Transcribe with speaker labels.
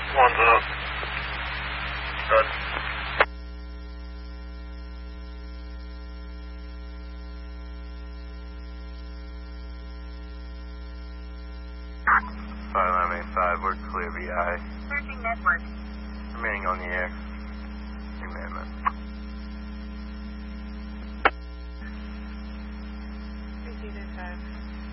Speaker 1: One's up. Good. Five, we're clear, VI.
Speaker 2: Searching network.
Speaker 1: Remaining on the air.